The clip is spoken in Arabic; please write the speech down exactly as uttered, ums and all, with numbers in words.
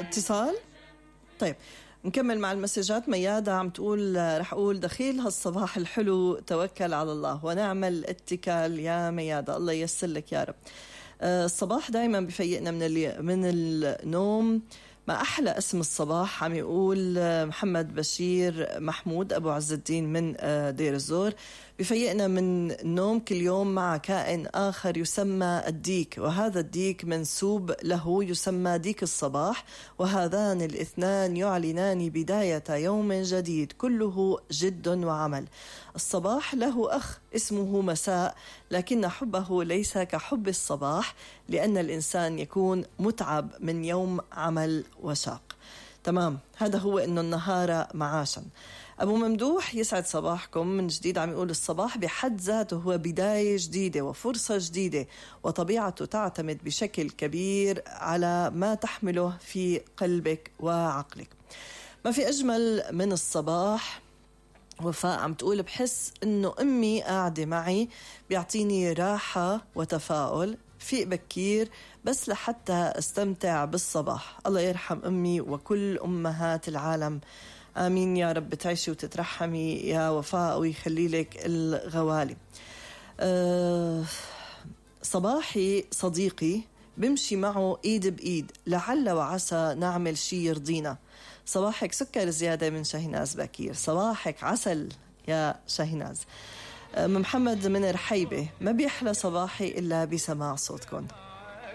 اتصال. طيب نكمل مع المسجات. ميادة عم تقول رح أقول دخيل هالصباح الحلو توكل على الله ونعمل اتكال يا ميادة، الله ييسر لك يا رب. الصباح دايما بفيقنا من من النوم. ما أحلى اسم الصباح، عم يقول محمد بشير محمود أبو عز الدين من دير الزور. بفيقنا من النوم كل يوم مع كائن آخر يسمى الديك، وهذا الديك منسوب له يسمى ديك الصباح، وهذان الاثنان يعلنان بداية يوم جديد كله جد وعمل. الصباح له أخ اسمه مساء، لكن حبه ليس كحب الصباح، لأن الإنسان يكون متعب من يوم عمل وشاق. تمام، هذا هو إنه النهار معاشا. أبو ممدوح يسعد صباحكم من جديد. عم يقول الصباح بحد ذاته هو بداية جديدة وفرصة جديدة، وطبيعته تعتمد بشكل كبير على ما تحمله في قلبك وعقلك. ما في أجمل من الصباح. وفاء عم تقول بحس إنه أمي قاعدة معي بيعطيني راحة وتفاؤل، فيق بكير بس لحتى استمتع بالصباح. الله يرحم أمي وكل أمهات العالم، آمين يا رب. تعيشي وتترحمي يا وفاء ويخلي لك الغوالي. أه صباحي صديقي بمشي معه إيد بإيد، لعل وعسى نعمل شي يرضينا. صباحك سكر زيادة من شاهناز بكير. صباحك عسل يا شاهناز. محمد من رحيبة، ما بيحلى صباحي إلا بسماع صوتكم.